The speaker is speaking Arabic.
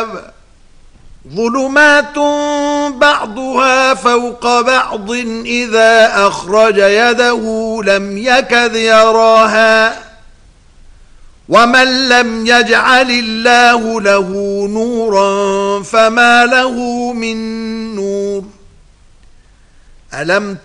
السحاب ظلمات بعضها فوق بعض إذا أخرج يده لم يكد يراها ومن لم يجعل الله له نورا فما له من نور ألم